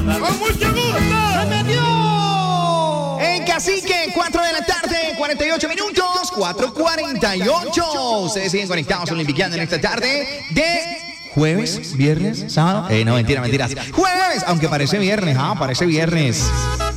¡Con mucho gusto! ¡Se metió! En Cacique, 4 de la tarde, 48 minutos, 4:48. Ustedes siguen conectados a Olimpiqueando en esta tarde de jueves, viernes, sábado. No, mentiras. Jueves, aunque parece viernes, parece viernes.